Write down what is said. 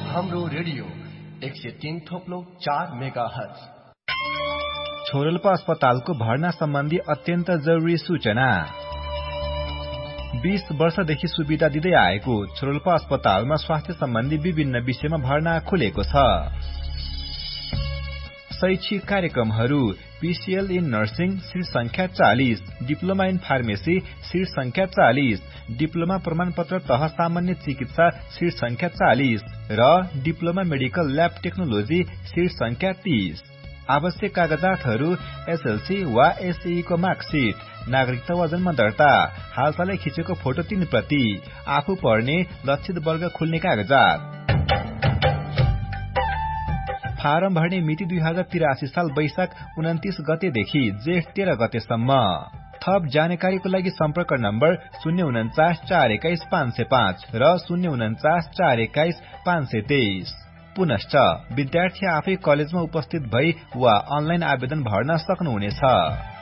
हाम्रो radio 103.4 megahertz. छोरल्पा अस्पतालको भर्ना सम्बन्धी अत्यन्त जरुरी सूचना। 20 वर्षदेखि सुविधा दिँदै आएको छोरल्पा अस्पतालमा स्वास्थ्य सम्बन्धी विभिन्न विषयमा भर्ना खुलेको छ। शैक्षिक कार्यक्रमहरू PCL इन नर्सिङ सिट संख्या 40, डिप्लोमा इन फार्मेसी सिट संख्या 40, डिप्लोमा प्रमाणपत्र तह सामान्य चिकित्सा सिट संख्या 40 र diploma medical lab technology seat संख्या 30। आवश्यक कागजातहरू SLC वा SEE को मार्कसिट, नागरिकता वा जन्म दर्ता, हालसालै खिचेको फोटो 3 प्रति, आफू पढ्ने लक्षित वर्ग खुल्ने कागजात। फारम भर्ने मिति 2083 साल वैशाख 29 गतेदेखि जेठ 13 गतेसम्म। थप जानकारीको लागि सम्पर्क नम्बर 049 421 505 र 049 421 523। पुनश्च विद्यार्थी आफै कलेजमा उपस्थित भई वा अनलाइन आवेदन भर्न सक्नुहुनेछ।